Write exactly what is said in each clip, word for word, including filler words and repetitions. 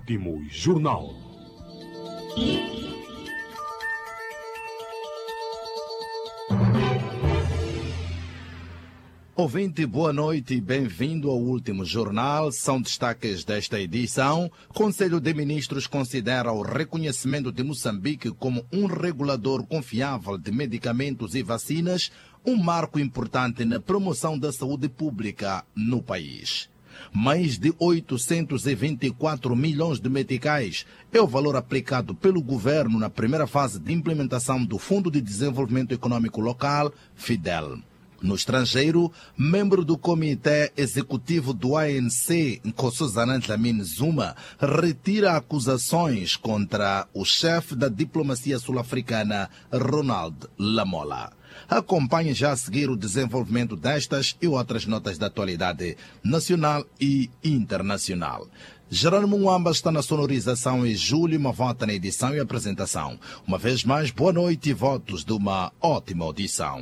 Último Jornal. Ouvinte, boa noite e bem-vindo ao Último Jornal. São destaques desta edição. Conselho de Ministros considera o reconhecimento de Moçambique como um regulador confiável de medicamentos e vacinas, um marco importante na promoção da saúde pública no país. Mais de oitocentos e vinte e quatro milhões de meticais é o valor aplicado pelo governo na primeira fase de implementação do Fundo de Desenvolvimento Econômico Local, FIDEL. No estrangeiro, membro do Comitê Executivo do A N C, Nkosazana Dlamini Zuma, retira acusações contra o chefe da diplomacia sul-africana, Ronald Lamola. Acompanhe já a seguir o desenvolvimento destas e outras notas da atualidade nacional e internacional. Jerônimo Mwamba está na sonorização e Júlio Mavota na edição e apresentação. Uma vez mais, boa noite e votos de uma ótima audição.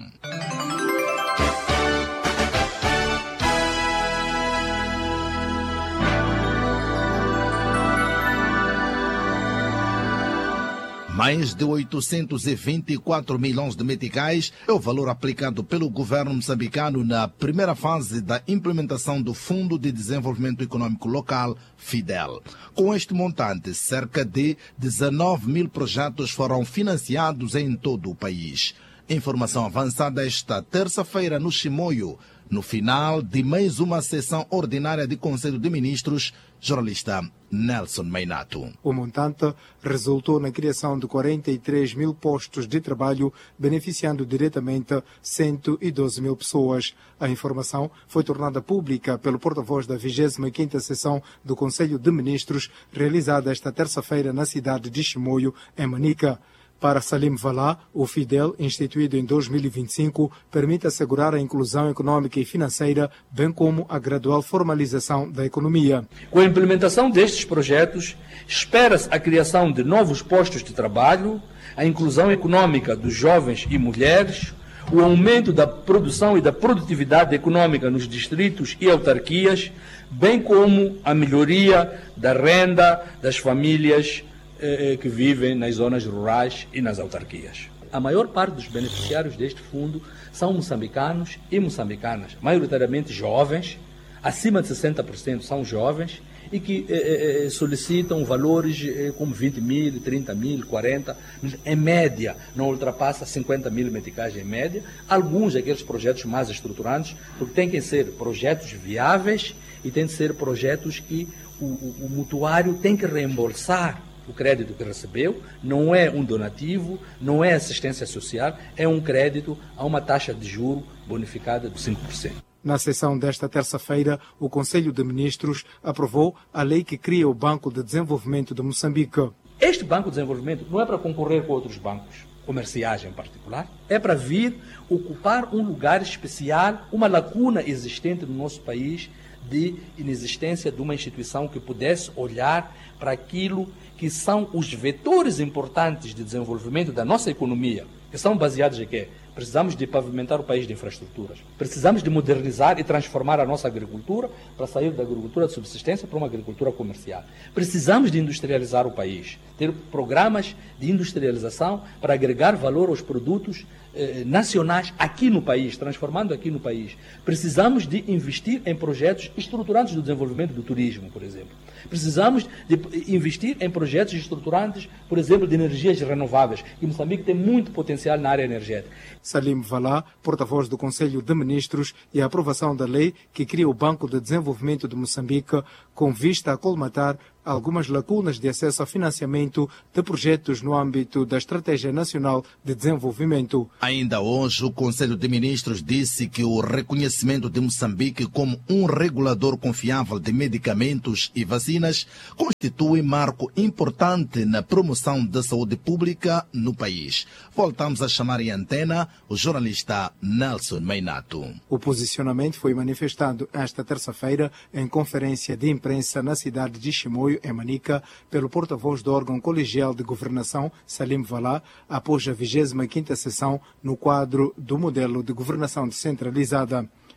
Mais de oitocentos e vinte e quatro milhões de meticais é o valor aplicado pelo governo moçambicano na primeira fase da implementação do Fundo de Desenvolvimento Econômico Local, FIDEL. Com este montante, cerca de dezenove mil projetos foram financiados em todo o país. Informação avançada esta terça-feira no Chimoio, no final de mais uma sessão ordinária de Conselho de Ministros, jornalista Nelson Meinato. O montante resultou na criação de quarenta e três mil postos de trabalho, beneficiando diretamente cento e doze mil pessoas. A informação foi tornada pública pelo porta-voz da vigésima quinta sessão do Conselho de Ministros, realizada esta terça-feira na cidade de Chimoio, em Manica. Para Salim Valá, o FIDEL, instituído em dois mil e vinte e cinco, permite assegurar a inclusão econômica e financeira, bem como a gradual formalização da economia. Com a implementação destes projetos, espera-se a criação de novos postos de trabalho, a inclusão econômica dos jovens e mulheres, o aumento da produção e da produtividade econômica nos distritos e autarquias, bem como a melhoria da renda das famílias que vivem nas zonas rurais e nas autarquias. A maior parte dos beneficiários deste fundo são moçambicanos e moçambicanas, maioritariamente jovens, acima de sessenta por cento são jovens, e que eh, solicitam valores eh, como vinte mil, trinta mil, quarenta, em média, não ultrapassa cinquenta mil meticais em média. Alguns daqueles projetos mais estruturantes, porque têm que ser projetos viáveis e têm que ser projetos que o, o, o mutuário tem que reembolsar o crédito que recebeu. Não é um donativo, não é assistência social, é um crédito a uma taxa de juro bonificada de cinco por cento. Na sessão desta terça-feira, o Conselho de Ministros aprovou a lei que cria o Banco de Desenvolvimento de Moçambique. Este Banco de Desenvolvimento não é para concorrer com outros bancos comerciais em particular, é para vir ocupar um lugar especial, uma lacuna existente no nosso país de inexistência de uma instituição que pudesse olhar para aquilo que são os vetores importantes de desenvolvimento da nossa economia, que são baseados em quê? Precisamos de pavimentar o país de infraestruturas. Precisamos de modernizar e transformar a nossa agricultura para sair da agricultura de subsistência para uma agricultura comercial. Precisamos de industrializar o país, ter programas de industrialização para agregar valor aos produtos eh, nacionais aqui no país, transformando aqui no país. Precisamos de investir em projetos estruturantes do desenvolvimento do turismo, por exemplo. Precisamos de investir em projetos estruturantes, por exemplo, de energias renováveis, e Moçambique tem muito potencial na área energética. Salim Valá, porta-voz do Conselho de Ministros, e a aprovação da lei que cria o Banco de Desenvolvimento de Moçambique com vista a colmatar algumas lacunas de acesso a financiamento de projetos no âmbito da Estratégia Nacional de Desenvolvimento. Ainda hoje, o Conselho de Ministros disse que o reconhecimento de Moçambique como um regulador confiável de medicamentos e vacinas constitui marco importante na promoção da saúde pública no país. Voltamos a chamar em antena o jornalista Nelson Meinato. O posicionamento foi manifestado esta terça-feira em conferência de imprensa na cidade de Chimoio, em Manica, pelo porta-voz do órgão colegial de governação, Salim Valá, após a vigésima quinta sessão no quadro do modelo de governação descentralizada.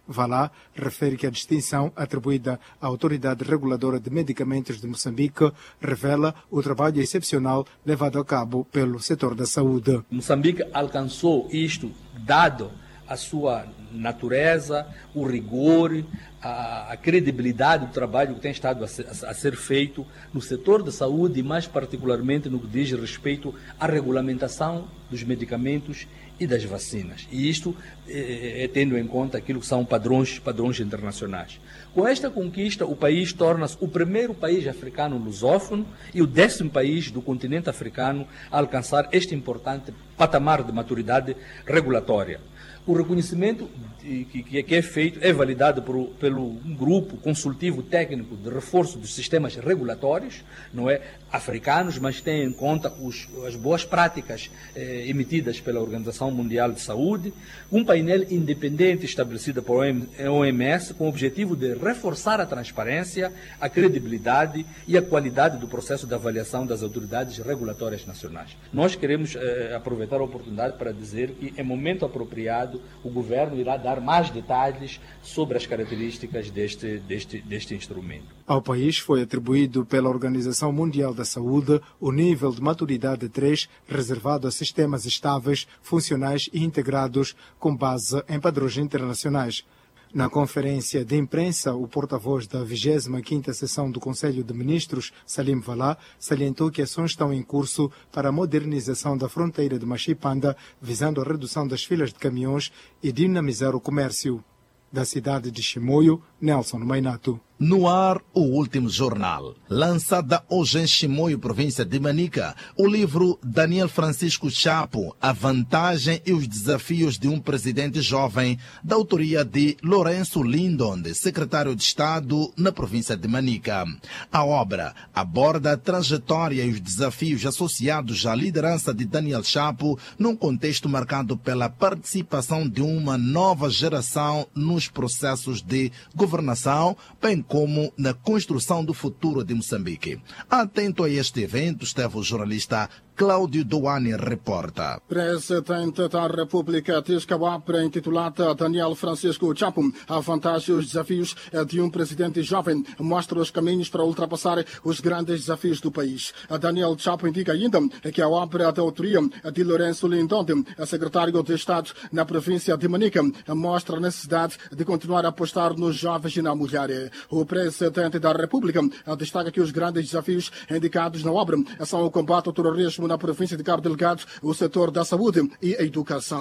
Valá refere que a distinção atribuída à Autoridade Reguladora de Medicamentos de Moçambique revela o trabalho excepcional levado a cabo pelo setor da saúde. Moçambique alcançou isto dado a sua natureza, o rigor, a, a credibilidade do trabalho que tem estado a ser, a ser feito no setor da saúde e mais particularmente no que diz respeito à regulamentação dos medicamentos e das vacinas. E isto é, é tendo em conta aquilo que são padrões, padrões internacionais. Com esta conquista, o país torna-se o primeiro país africano lusófono e o décimo país do continente africano a alcançar este importante patamar de maturidade regulatória. O reconhecimento que, que é feito é validado por, pelo grupo consultivo técnico de reforço dos sistemas regulatórios, não é africanos, mas tem em conta os, as boas práticas eh, emitidas pela Organização Mundial de Saúde, um painel independente estabelecido por O M S com o objetivo de reforçar a transparência, a credibilidade e a qualidade do processo de avaliação das autoridades regulatórias nacionais. Nós queremos eh, aproveitar a oportunidade para dizer que, em momento apropriado, o governo irá dar mais detalhes sobre as características deste, deste, deste instrumento. Ao país foi atribuído pela Organização Mundial da Saúde o nível de maturidade três, reservado a sistemas estáveis, funcionais e integrados com base em padrões internacionais. Na conferência de imprensa, o porta-voz da vigésima quinta sessão do Conselho de Ministros, Salim Valá, salientou que ações estão em curso para a modernização da fronteira de Machipanda, visando a redução das filas de caminhões e dinamizar o comércio. Da cidade de Chimoio, Nelson Mainato. No ar, o último jornal. Lançada hoje em Chimoio, província de Manica, o livro Daniel Francisco Chapo, A Vantagem e os Desafios de um Presidente Jovem, da autoria de Lourenço Lindon, secretário de Estado na província de Manica. A obra aborda a trajetória e os desafios associados à liderança de Daniel Chapo num contexto marcado pela participação de uma nova geração nos processos de governação, bem como na construção do futuro de Moçambique. Atento a este evento esteve o jornalista Cláudio Doane, reporta. Presidente da República diz que a obra intitulada Daniel Francisco Chapo, A Vantagem e os Desafios de um Presidente Jovem, mostra os caminhos para ultrapassar os grandes desafios do país. Daniel Chapo indica ainda que a obra da autoria de Lourenço Lindon, secretário de Estado na província de Manica, mostra a necessidade de continuar a apostar nos jovens e na mulher. O Presidente da República destaca que os grandes desafios indicados na obra são o combate ao terrorismo na província de Cabo Delgado, o setor da saúde e a educação.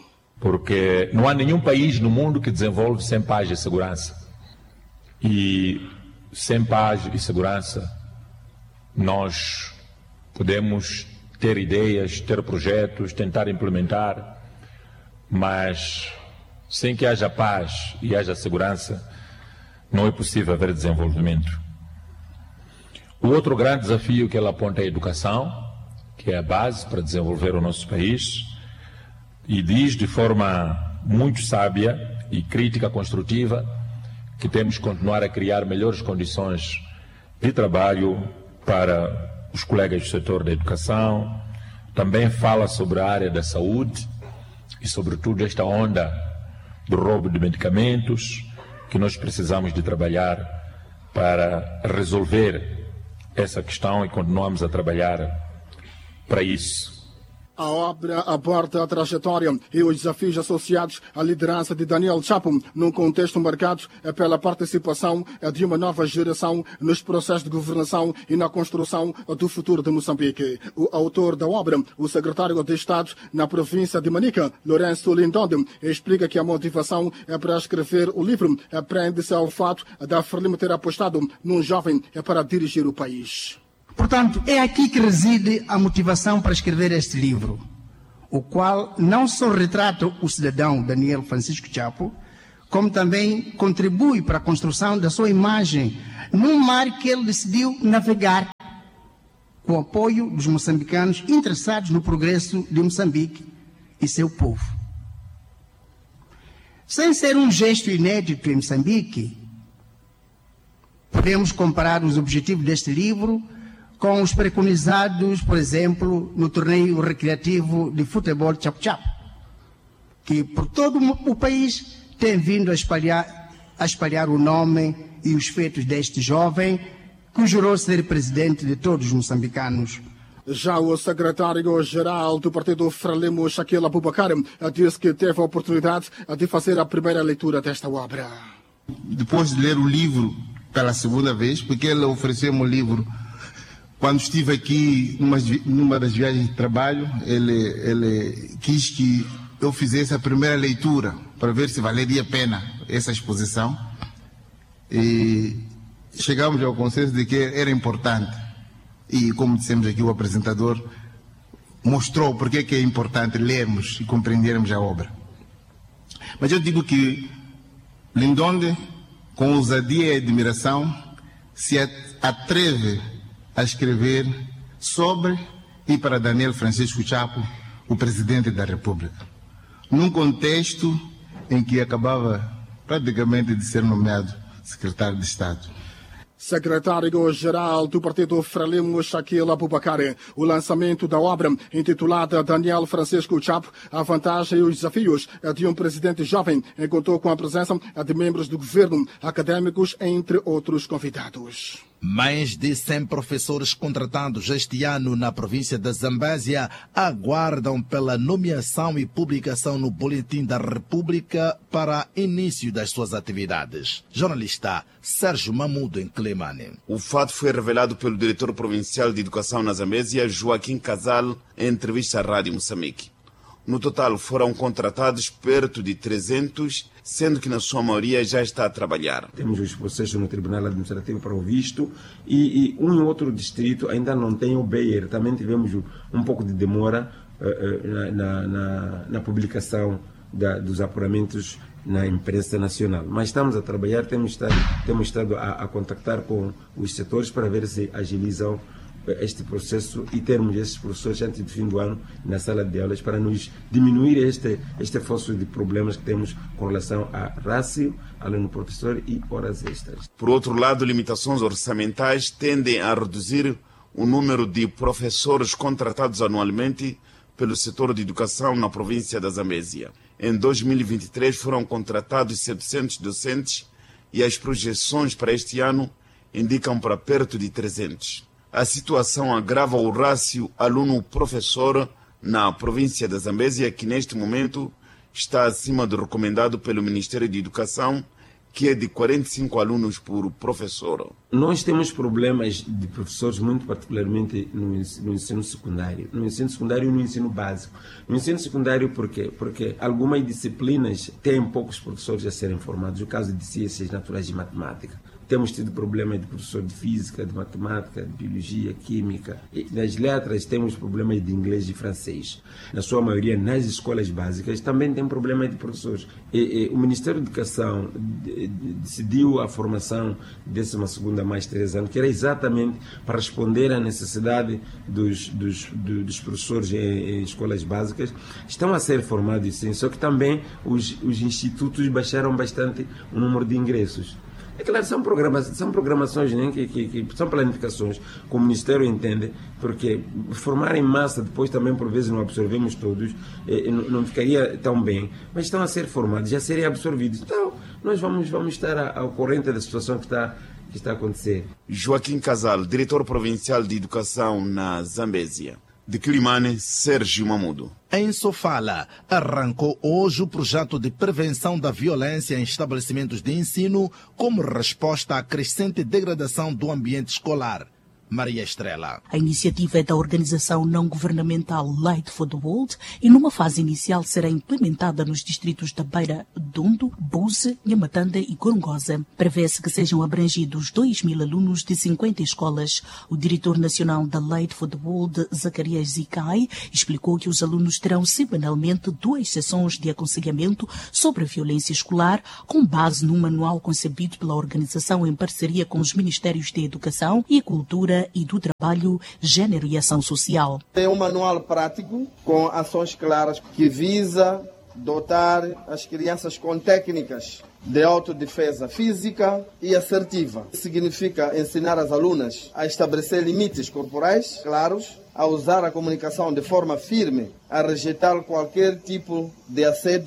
Porque não há nenhum país no mundo que desenvolve sem paz e segurança. E sem paz e segurança, nós podemos ter ideias, ter projetos, tentar implementar, mas sem que haja paz e haja segurança, não é possível haver desenvolvimento. O outro grande desafio que ela aponta é a educação, que é a base para desenvolver o nosso país, e diz de forma muito sábia e crítica construtiva que temos que continuar a criar melhores condições de trabalho para os colegas do setor da educação. Também fala sobre a área da saúde e, sobretudo, esta onda do roubo de medicamentos, que nós precisamos de trabalhar para resolver essa questão e continuamos a trabalhar para isso. A obra aborda a trajetória e os desafios associados à liderança de Daniel Chapo, num contexto marcado pela participação de uma nova geração nos processos de governação e na construção do futuro de Moçambique. O autor da obra, o secretário de Estado na província de Manica, Lourenço Lindon, explica que a motivação para escrever o livro prende-se ao fato da Frelimo ter apostado num jovem para dirigir o país. Portanto, é aqui que reside a motivação para escrever este livro, o qual não só retrata o cidadão Daniel Francisco Chapo, como também contribui para a construção da sua imagem num mar que ele decidiu navegar, com o apoio dos moçambicanos interessados no progresso de Moçambique e seu povo. Sem ser um gesto inédito em Moçambique, podemos comparar os objetivos deste livro com os preconizados, por exemplo, no torneio recreativo de futebol Chapo Chapo, que por todo o país tem vindo a espalhar, a espalhar o nome e os feitos deste jovem, que jurou ser presidente de todos os moçambicanos. Já o secretário-geral do partido Frelimo, Shaquille Abubakar, disse que teve a oportunidade de fazer a primeira leitura desta obra. Depois de ler o livro pela segunda vez, porque ele ofereceu-me o livro quando estive aqui numa, numa das viagens de trabalho, ele, ele quis que eu fizesse a primeira leitura para ver se valeria a pena essa exposição. E chegamos ao consenso de que era importante. E, como dissemos aqui, o apresentador mostrou porque que é importante lermos e compreendermos a obra. Mas eu digo que Lindonde, com ousadia e admiração, se atreve a escrever sobre e para Daniel Francisco Chapo, o presidente da República, num contexto em que acabava praticamente de ser nomeado secretário de Estado. Secretário-geral do partido Frelimo, Shaquille Abubakar, o lançamento da obra intitulada Daniel Francisco Chapo, a vantagem e os desafios de um presidente jovem, contou com a presença de membros do governo, académicos, entre outros convidados. Mais de cem professores contratados este ano na província da Zambésia aguardam pela nomeação e publicação no Boletim da República para início das suas atividades. Jornalista Sérgio Mamudo, em Climane. O fato foi revelado pelo diretor provincial de Educação na Zambésia, Joaquim Casal, em entrevista à Rádio Moçambique. No total foram contratados perto de trezentos, sendo que na sua maioria já está a trabalhar. Temos os processos no Tribunal Administrativo para o visto e, e um e outro distrito ainda não tem o B I R. Também tivemos um pouco de demora uh, na, na, na, na publicação da, dos apuramentos na imprensa nacional. Mas estamos a trabalhar, temos estado, temos estado a, a contactar com os setores para ver se agilizam este processo e termos esses professores antes do fim do ano na sala de aulas para nos diminuir este, este fosso de problemas que temos com relação a rácio, aluno-professor e horas extras. Por outro lado, limitações orçamentais tendem a reduzir o número de professores contratados anualmente pelo setor de educação na província da Zambésia. Em dois mil e vinte e três foram contratados setecentos docentes e as projeções para este ano indicam para perto de trezentos. A situação agrava o rácio aluno-professor na província da Zambésia, que neste momento está acima do recomendado pelo Ministério de Educação, que é de quarenta e cinco alunos por professor. Nós temos problemas de professores, muito particularmente no ensino, no ensino secundário. No ensino secundário e no ensino básico. No ensino secundário, por quê? Porque algumas disciplinas têm poucos professores a serem formados. O caso de ciências naturais e matemática. Temos tido problemas de professor de física, de matemática, de biologia, química. E nas letras temos problemas de inglês e francês. Na sua maioria, nas escolas básicas, também tem problemas de professores. E, e, o Ministério da Educação de, de, decidiu a formação décima segunda mais três anos, que era exatamente para responder à necessidade dos, dos, dos, dos professores em, em escolas básicas. Estão a ser formados, sim, só que também os, os institutos baixaram bastante o número de ingressos. É claro, são, programas, são programações, né, que, que, que são planificações que o Ministério entende, porque formar em massa, depois também por vezes não absorvemos todos, eh, não, não ficaria tão bem, mas estão a ser formados, já serem absorvidos. Então, nós vamos, vamos estar ao corrente da situação que está, que está a acontecer. Joaquim Casal, diretor provincial de Educação na Zambésia. De Climane, Sérgio Mamudo. Em Sofala, arrancou hoje o projeto de prevenção da violência em estabelecimentos de ensino como resposta à crescente degradação do ambiente escolar. Maria Estrela. A iniciativa é da organização não-governamental Light for the World e numa fase inicial será implementada nos distritos da Beira, Dondo, Buse, Nhamatanda e Gorongosa. Prevê-se que sejam abrangidos dois mil alunos de cinquenta escolas. O diretor nacional da Light for the World, Zacarias Zikai, explicou que os alunos terão semanalmente duas sessões de aconselhamento sobre a violência escolar, com base num manual concebido pela organização em parceria com os Ministérios da Educação e Cultura e do Trabalho, Gênero e Ação Social. É um manual prático com ações claras que visa dotar as crianças com técnicas de autodefesa física e assertiva. Significa ensinar as alunas a estabelecer limites corporais claros, a usar a comunicação de forma firme, a rejeitar qualquer tipo de assédio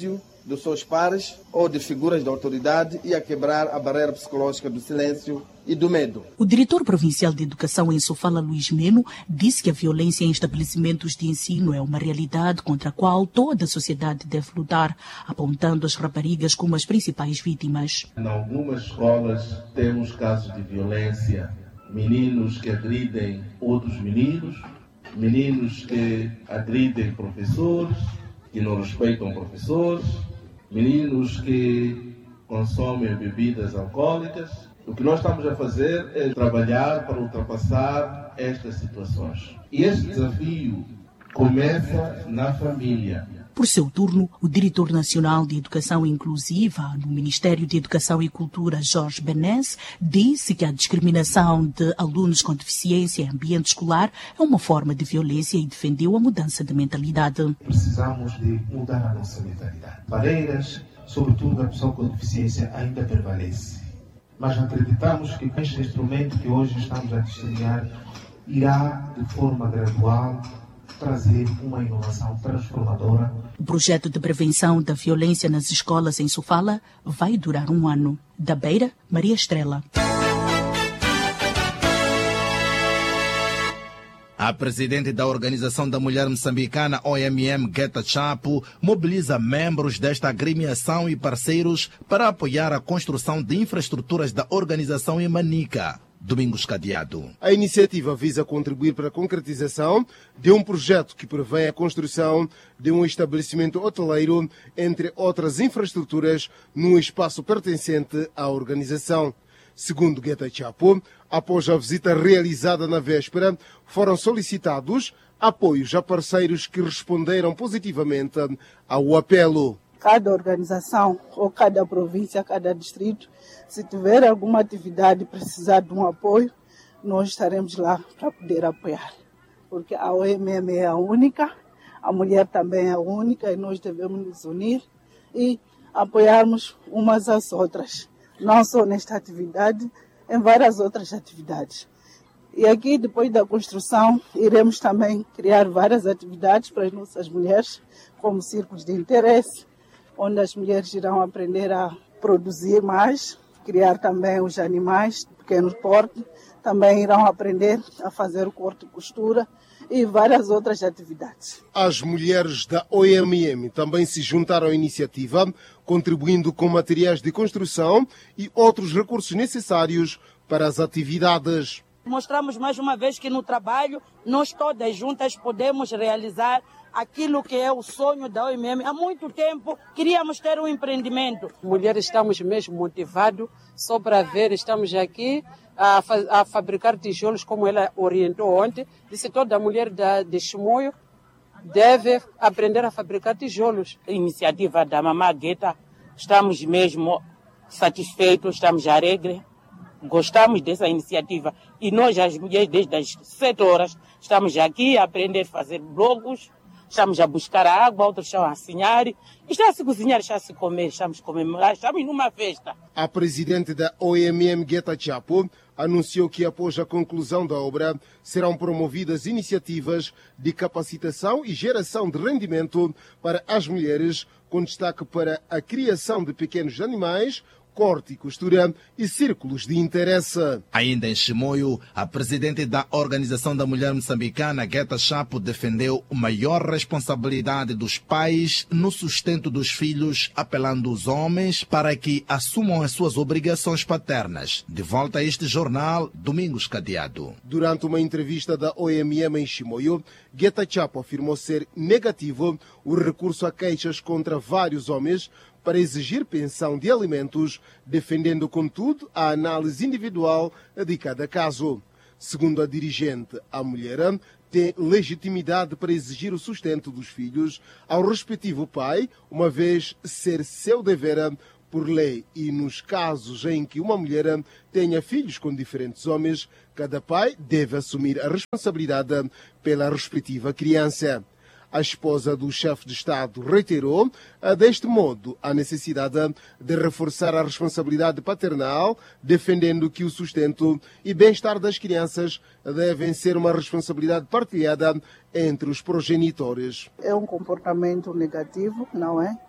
dos seus pares ou de figuras de autoridade e a quebrar a barreira psicológica do silêncio e do medo. O diretor provincial de Educação em Sofala, Luís Meno, disse que a violência em estabelecimentos de ensino é uma realidade contra a qual toda a sociedade deve lutar, apontando as raparigas como as principais vítimas. Em algumas escolas temos casos de violência, meninos que agridem outros meninos, meninos que agridem professores, que não respeitam professores, meninos que consomem bebidas alcoólicas. O que nós estamos a fazer é trabalhar para ultrapassar estas situações. E este desafio começa na família. Por seu turno, o diretor nacional de Educação Inclusiva no Ministério de Educação e Cultura, Jorge Benez, disse que a discriminação de alunos com deficiência em ambiente escolar é uma forma de violência e defendeu a mudança de mentalidade. Precisamos de mudar a nossa mentalidade. Barreiras, sobretudo da pessoa com deficiência, ainda prevalece. Mas acreditamos que este instrumento que hoje estamos a desenhar irá, de forma gradual, trazer uma inovação transformadora. O projeto de prevenção da violência nas escolas em Sofala vai durar um ano. Da Beira, Maria Estrela. A presidente da Organização da Mulher Moçambicana, O M M, Gueta Chapo, mobiliza membros desta agremiação e parceiros para apoiar a construção de infraestruturas da organização em Manica. Domingos Cadeado. A iniciativa visa contribuir para a concretização de um projeto que prevê a construção de um estabelecimento hoteleiro, entre outras infraestruturas, num espaço pertencente à organização. Segundo Gueta Chapo, após a visita realizada na véspera, foram solicitados apoios a parceiros que responderam positivamente ao apelo. Cada organização, ou cada província, cada distrito, se tiver alguma atividade e precisar de um apoio, nós estaremos lá para poder apoiar. Porque a O M M é a única, a mulher também é a única, e nós devemos nos unir e apoiarmos umas às outras. Não só nesta atividade, em várias outras atividades. E aqui, depois da construção, iremos também criar várias atividades para as nossas mulheres, como círculos de interesse, onde as mulheres irão aprender a produzir mais, criar também os animais de pequeno porte, também irão aprender a fazer o corte e costura e várias outras atividades. As mulheres da O M M também se juntaram à iniciativa, contribuindo com materiais de construção e outros recursos necessários para as atividades. Mostramos mais uma vez que no trabalho nós todas juntas podemos realizar aquilo que é o sonho da O M M. Há muito tempo queríamos ter um empreendimento. Mulheres estamos mesmo motivados, só para ver, estamos aqui a, fa a fabricar tijolos, como ela orientou ontem. Disse toda mulher da, de Chimoio deve aprender a fabricar tijolos. A iniciativa da Mamá Gueta, estamos mesmo satisfeitos, estamos alegres. Gostamos dessa iniciativa e nós, as mulheres, desde as sete horas, estamos aqui a aprender a fazer blogos, estamos a buscar a água, outros estão a cozinhar, está a se cozinhar, está a se comer, estamos a comemorar, estamos numa festa. A presidente da O M M, Gueta Chapo, anunciou que após a conclusão da obra serão promovidas iniciativas de capacitação e geração de rendimento para as mulheres, com destaque para a criação de pequenos animais, corte e costura e círculos de interesse. Ainda em Chimoio, a presidente da Organização da Mulher Moçambicana, Gueta Chapo, defendeu a maior responsabilidade dos pais no sustento dos filhos, apelando aos homens para que assumam as suas obrigações paternas. De volta a este jornal, Domingos Cadeado. Durante uma entrevista da O M M em Chimoio, Gueta Chapo afirmou ser negativo o recurso a queixas contra vários homens para exigir pensão de alimentos, defendendo, contudo, a análise individual de cada caso. Segundo a dirigente, a mulher tem legitimidade para exigir o sustento dos filhos ao respectivo pai, uma vez ser seu dever por lei, e nos casos em que uma mulher tenha filhos com diferentes homens, cada pai deve assumir a responsabilidade pela respectiva criança. A esposa do chefe de Estado reiterou, deste modo, a necessidade de reforçar a responsabilidade paternal, defendendo que o sustento e bem-estar das crianças devem ser uma responsabilidade partilhada entre os progenitores. É um comportamento negativo, não é?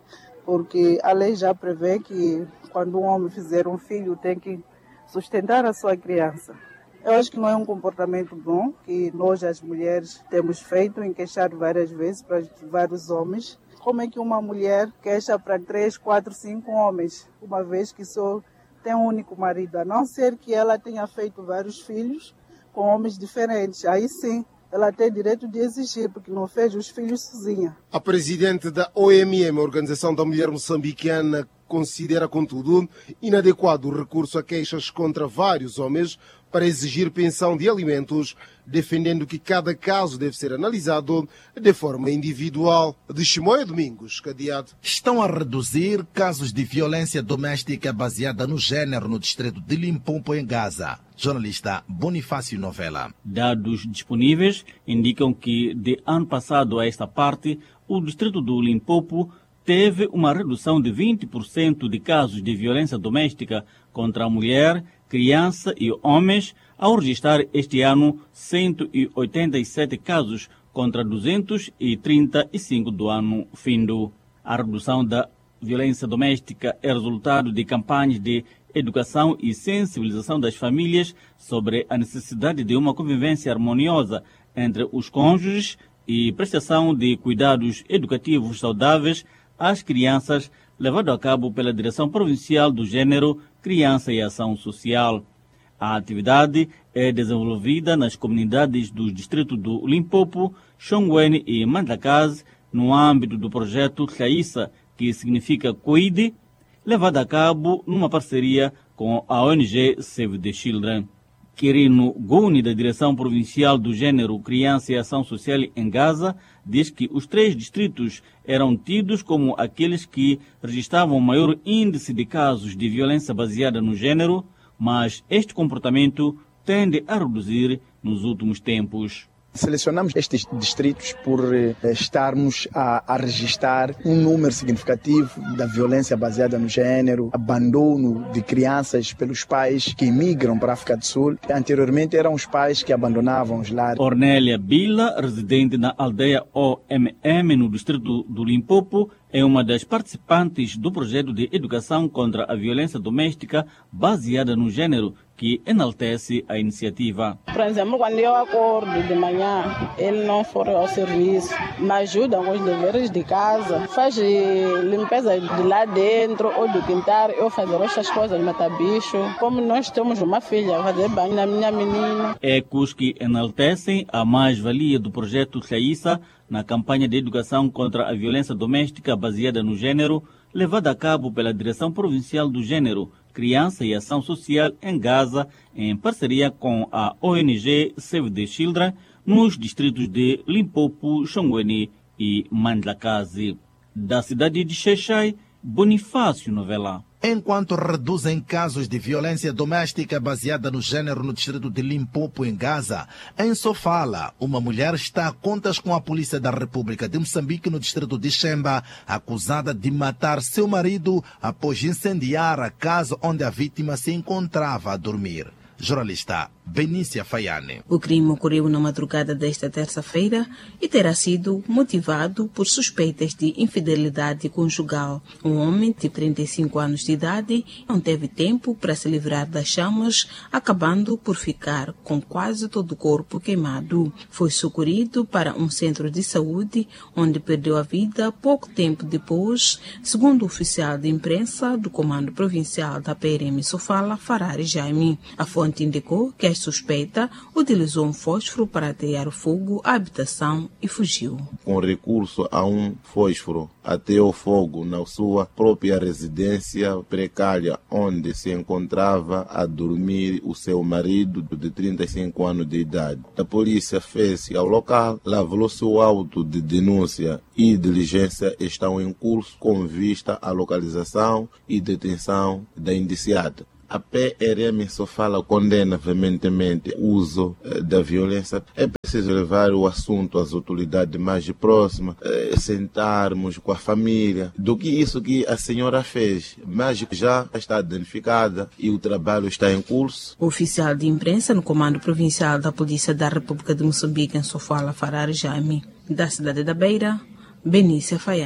porque a lei já prevê que quando um homem fizer um filho tem que sustentar a sua criança. Eu acho que não é um comportamento bom que nós, as mulheres, temos feito em queixar várias vezes para vários homens. Como é que uma mulher queixa para três, quatro, cinco homens, uma vez que só tem um único marido, a não ser que ela tenha feito vários filhos com homens diferentes. Aí sim, ela tem direito de exigir, porque não fez os filhos sozinha. A presidente da O M M, a Organização da Mulher Moçambicana, considera, contudo, inadequado o recurso a queixas contra vários homens para exigir pensão de alimentos, defendendo que cada caso deve ser analisado de forma individual. De Chimoio Domingos, Cadeado. Estão a reduzir casos de violência doméstica baseada no género no distrito de Limpopo, em Gaza. Jornalista Bonifácio Novela. Dados disponíveis indicam que, de ano passado a esta parte, o distrito do Limpopo teve uma redução de vinte por cento de casos de violência doméstica contra a mulher, criança e homens, ao registrar este ano cento e oitenta e sete casos contra duzentos e trinta e cinco do ano findo. A redução da violência doméstica é resultado de campanhas de educação e sensibilização das famílias sobre a necessidade de uma convivência harmoniosa entre os cônjuges e prestação de cuidados educativos saudáveis às crianças, levado a cabo pela Direção Provincial do Gênero, Criança e Ação Social. A atividade é desenvolvida nas comunidades dos distritos do Limpopo, Xongweni e Mandlakazi, no âmbito do projeto Thaisa, que significa Cuide, levado a cabo numa parceria com a O N G Save the Children. Quirino Gouni, da Direção Provincial do Gênero, Criança e Ação Social em Gaza, diz que os três distritos eram tidos como aqueles que registravam maior índice de casos de violência baseada no gênero, mas este comportamento tende a reduzir nos últimos tempos. Selecionamos estes distritos por eh, estarmos a, a registrar um número significativo da violência baseada no gênero, abandono de crianças pelos pais que migram para a África do Sul. Anteriormente eram os pais que abandonavam os lares. Ornélia Bila, residente na aldeia O M M no distrito do Limpopo, é uma das participantes do projeto de educação contra a violência doméstica baseada no gênero, que enaltece a iniciativa. Por exemplo, quando eu acordo de manhã, ele não for ao serviço, me ajuda com os deveres de casa, faz limpeza de lá dentro ou do quintal, eu fazer essas coisas, matar bicho. Como nós temos uma filha, fazer banho na minha menina. Ecos que enaltecem a mais-valia do projeto Thaisa na campanha de educação contra a violência doméstica baseada no gênero, levada a cabo pela Direção Provincial do Gênero, Criança e Ação Social em Gaza, em parceria com a O N G Save the Children, nos distritos de Limpopo, Xongweni e Mandlakazi. Da cidade de Xai-Xai, Bonifácio Novela. Enquanto reduzem casos de violência doméstica baseada no gênero no distrito de Limpopo, em Gaza, em Sofala, uma mulher está a contas com a Polícia da República de Moçambique no distrito de Xemba, acusada de matar seu marido após incendiar a casa onde a vítima se encontrava a dormir. Jornalista Benícia Faiane. O crime ocorreu na madrugada desta terça-feira e terá sido motivado por suspeitas de infidelidade conjugal. Um homem de trinta e cinco anos de idade não teve tempo para se livrar das chamas, acabando por ficar com quase todo o corpo queimado. Foi socorrido para um centro de saúde, onde perdeu a vida pouco tempo depois, segundo o oficial de imprensa do Comando Provincial da P R M Sofala, Farari Jaime. A fonte indicou que a suspeita utilizou um fósforo para atear fogo à habitação e fugiu. Com recurso a um fósforo, ateou fogo na sua própria residência precária, onde se encontrava a dormir o seu marido de trinta e cinco anos de idade. A polícia fez ao local, lavrou-se o auto de denúncia e diligência estão em curso com vista à localização e detenção da indiciada. A P R M Sofala condena veementemente o uso eh, da violência. É preciso levar o assunto às autoridades mais próximas, eh, sentarmos com a família, do que isso que a senhora fez, mas já está identificada e o trabalho está em curso. O oficial de imprensa no Comando Provincial da Polícia da República de Moçambique, em Sofala, Farari Jaime. Da cidade da Beira, Benícia Faiane.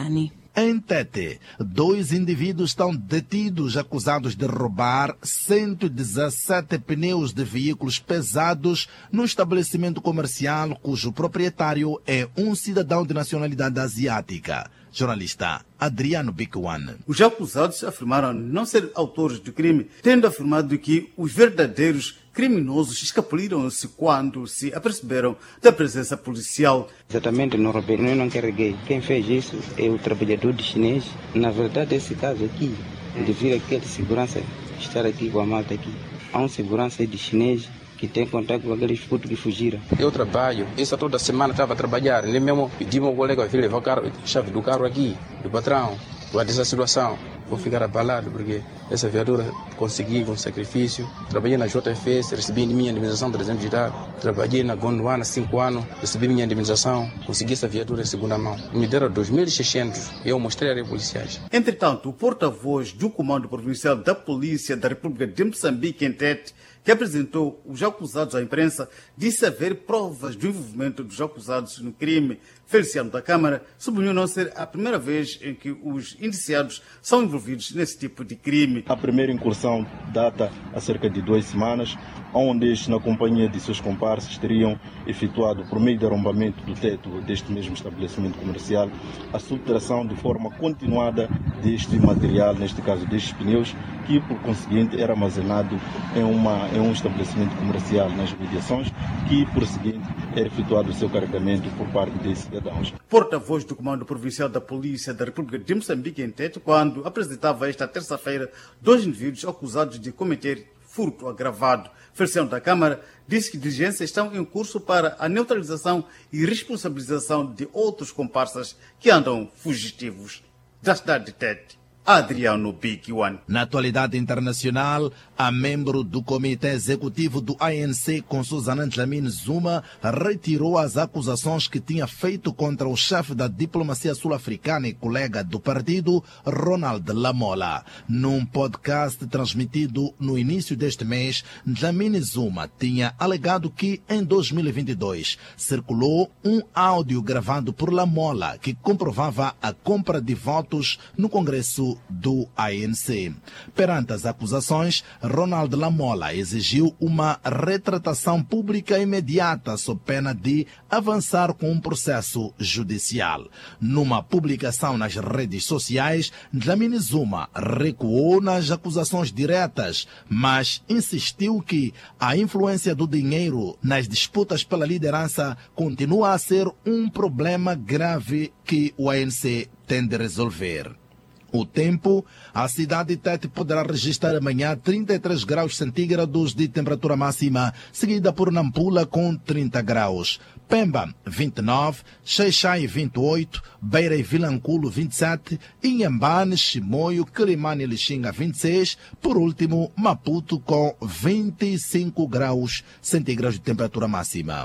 Em Tete, dois indivíduos estão detidos acusados de roubar cento e dezassete pneus de veículos pesados no estabelecimento comercial cujo proprietário é um cidadão de nacionalidade asiática. Jornalista Adriano Bikwan. Os acusados afirmaram não ser autores do crime, tendo afirmado que os verdadeiros criminosos escapuliram-se quando se aperceberam da presença policial. Exatamente, não roubei, eu não carreguei. Quem fez isso é o trabalhador de chinês. Na verdade, esse caso aqui, devido àquele segurança estar aqui com a malta aqui, há um segurança de chinês que tem contato com aqueles putos que fugiram. Eu trabalho, isso toda semana estava a trabalhar. Ele mesmo pediu ao colega para levar o carro, a chave do carro aqui, do patrão. Guarda essa situação. Vou ficar abalado porque essa viatura consegui com sacrifício. Trabalhei na J F S, recebi minha indemnização trezentos de idade. Trabalhei na Gondwana cinco anos, recebi minha indemnização. Consegui essa viatura em segunda mão. Me deram dois mil e seiscentos e eu mostrei a policiais. Entretanto, o porta-voz do Comando Provincial da Polícia da República de Moçambique, em Tete, que apresentou os acusados à imprensa, disse haver provas do envolvimento dos acusados no crime. Feliciano da Câmara sublinhou não ser a primeira vez em que os indiciados são envolvidos nesse tipo de crime. A primeira incursão data há cerca de duas semanas, onde estes, na companhia de seus comparsas, teriam efetuado, por meio de arrombamento do teto deste mesmo estabelecimento comercial, a subtração de forma continuada deste material, neste caso destes pneus, que por conseguinte era armazenado em, uma, em um estabelecimento comercial nas mediações, que por seguinte era efetuado o seu carregamento por parte desses cidadãos. Porta-voz do Comando Provincial da Polícia da República de Moçambique, em Tete, quando apresentava esta terça-feira dois indivíduos acusados de cometer furto agravado. Feliciano da Câmara disse que diligências estão em curso para a neutralização e responsabilização de outros comparsas que andam fugitivos. Da cidade de Tete, Adriano Big One. Na atualidade internacional, a membro do Comitê Executivo do A N C, com Suzana Dlamini Zuma, retirou as acusações que tinha feito contra o chefe da diplomacia sul-africana e colega do partido, Ronald Lamola. Num podcast transmitido no início deste mês, Dlamini Zuma tinha alegado que, em dois mil e vinte e dois, circulou um áudio gravado por Lamola que comprovava a compra de votos no Congresso do A N C. Perante as acusações, Ronald Lamola exigiu uma retratação pública imediata sob pena de avançar com um processo judicial. Numa publicação nas redes sociais, Dlamini Zuma recuou nas acusações diretas, mas insistiu que a influência do dinheiro nas disputas pela liderança continua a ser um problema grave que o A N C tem de resolver. O tempo, a cidade de Tete poderá registrar amanhã trinta e três graus centígrados de temperatura máxima, seguida por Nampula com trinta graus. Pemba, vinte e nove, Xai-Xai, vinte e oito, Beira e Vilanculo, vinte e sete, Inhambane, Chimoio, Quilimane e Lixinga, vinte e seis, por último, Maputo com vinte e cinco graus centígrados de temperatura máxima.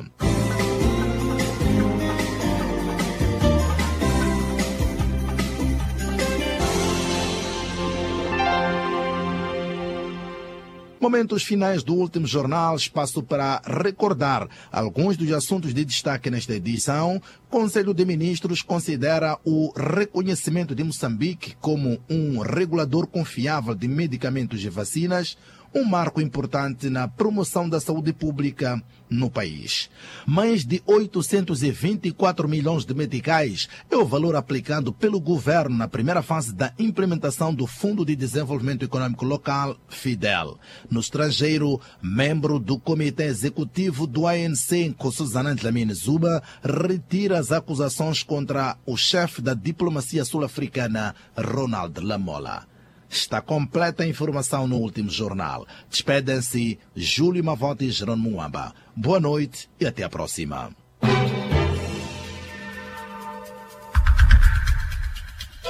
Momentos finais do último jornal, espaço para recordar alguns dos assuntos de destaque nesta edição. O Conselho de Ministros considera o reconhecimento de Moçambique como um regulador confiável de medicamentos e vacinas um marco importante na promoção da saúde pública no país. Mais de oitocentos e vinte e quatro milhões de meticais é o valor aplicado pelo governo na primeira fase da implementação do Fundo de Desenvolvimento Econômico Local, FIDEL. No estrangeiro, membro do Comitê Executivo do A N C, Suzana Dlamini Zuma, retira as acusações contra o chefe da diplomacia sul-africana, Ronald Lamola. Está completa a informação no último jornal. Despedem-se Júlio Mavote e Jerônimo Muamba. Boa noite e até a próxima.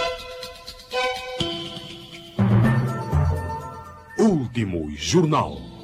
Último jornal.